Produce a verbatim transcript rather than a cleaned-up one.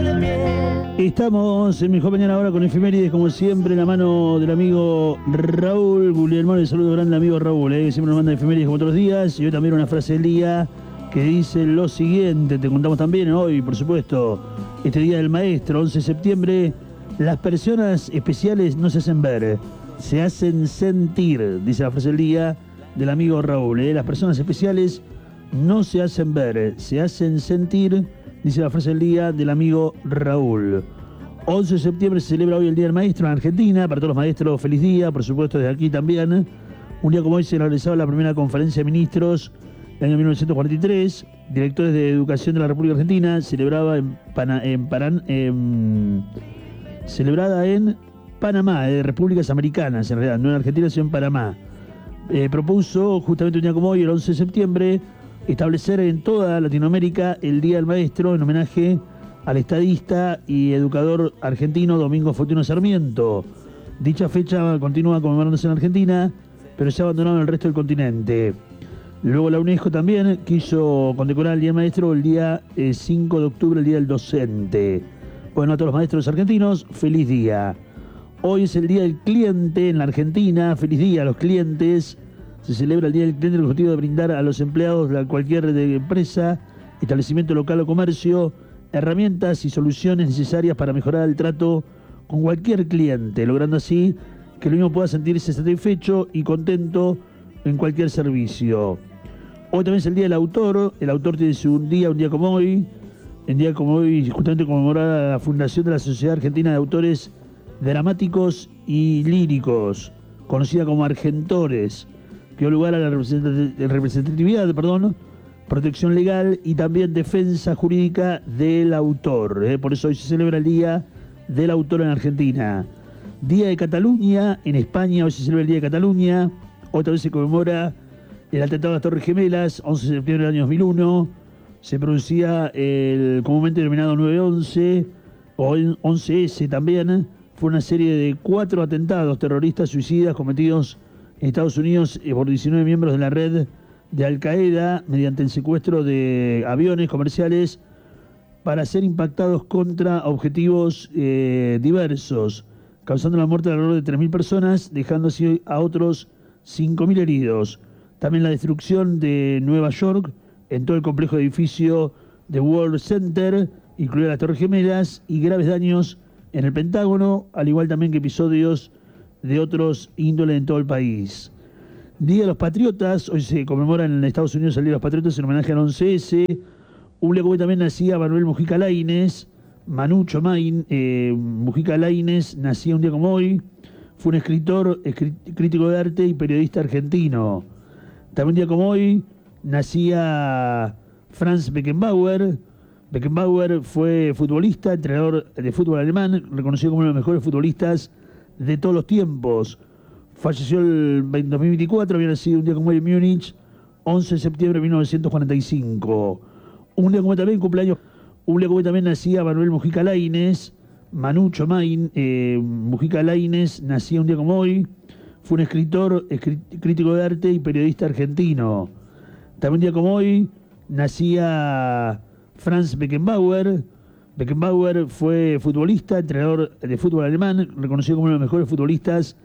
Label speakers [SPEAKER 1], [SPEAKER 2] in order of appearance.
[SPEAKER 1] Estamos en mi compañera ahora con efemérides, como siempre, en la mano del amigo Raúl Guglielmo. El saludo grande al amigo Raúl, eh, que siempre nos manda efemérides como otros días. Y hoy también una frase del día que dice lo siguiente. Te contamos también hoy, por supuesto, este Día del Maestro, once de septiembre. Las personas especiales no se hacen ver, se hacen sentir, dice la frase del día del amigo Raúl. Eh. Las personas especiales no se hacen ver, se hacen sentir, dice la frase del día del amigo Raúl. once de septiembre se celebra hoy el Día del Maestro en Argentina. Para todos los maestros, feliz día, por supuesto, desde aquí también. Un día como hoy se realizaba la primera conferencia de ministros en el año mil novecientos cuarenta y tres. Directores de Educación de la República Argentina, celebraba en, Pana, en, Paran, en celebrada en Panamá, de Repúblicas Americanas, en realidad, no en Argentina, sino en Panamá. Eh, propuso justamente un día como hoy, el once de septiembre, establecer en toda Latinoamérica el Día del Maestro en homenaje al estadista y educador argentino Domingo Faustino Sarmiento. Dicha fecha continúa conmemorándose en Argentina, pero se ha abandonado en el resto del continente. Luego la UNESCO también quiso condecorar el Día del Maestro el día eh, cinco de octubre, el Día del Docente. Bueno, a todos los maestros argentinos, feliz día. Hoy es el Día del Cliente en la Argentina, feliz día a los clientes. Se celebra el Día del Cliente con el objetivo de brindar a los empleados de cualquier empresa, establecimiento local o comercio, herramientas y soluciones necesarias para mejorar el trato con cualquier cliente, logrando así que el mismo pueda sentirse satisfecho y contento en cualquier servicio. Hoy también es el Día del Autor. El autor tiene su día, un día como hoy. En día como hoy, justamente conmemorada la fundación de la Sociedad Argentina de Autores Dramáticos y Líricos, conocida como Argentores, que dio lugar a la representatividad, perdón, protección legal y también defensa jurídica del autor. ¿eh? Por eso hoy se celebra el Día del Autor en Argentina. Día de Cataluña en España, hoy se celebra el Día de Cataluña. Otra vez se conmemora el atentado a las Torres Gemelas, once de septiembre del año dos mil uno. Se producía el comúnmente denominado nueve once o once ese también. Fue una serie de cuatro atentados terroristas suicidas cometidos en Estados Unidos por diecinueve miembros de la red de Al Qaeda mediante el secuestro de aviones comerciales para ser impactados contra objetivos eh, diversos, causando la muerte de alrededor de tres mil personas, dejando así a otros cinco mil heridos. También la destrucción de Nueva York en todo el complejo de edificio de World Center, incluidas las Torres Gemelas, y graves daños en el Pentágono, al igual también que episodios de otros índoles en todo el país. Día de los Patriotas, hoy se conmemora en Estados Unidos el Día de los Patriotas en homenaje al once ese. Un día como hoy también nacía Manuel Mujica Lainez, Manucho Main, eh, Mujica Lainez nacía un día como hoy. Fue un escritor, escrit, crítico de arte y periodista argentino. También un día como hoy nacía Franz Beckenbauer. Beckenbauer fue futbolista, entrenador de fútbol alemán, reconocido como uno de los mejores futbolistas de todos los tiempos. Falleció el dos mil veinticuatro, había nacido un día como hoy en Múnich, once de septiembre de mil novecientos cuarenta y cinco. Un día como hoy también cumpleaños, un día como hoy también nacía Manuel Mujica Lainez, Manucho Main, eh, Mujica Lainez nacía un día como hoy. Fue un escritor, escrit, crítico de arte y periodista argentino. También un día como hoy nacía Franz Beckenbauer. Beckenbauer fue futbolista, entrenador de fútbol alemán, reconocido como uno de los mejores futbolistas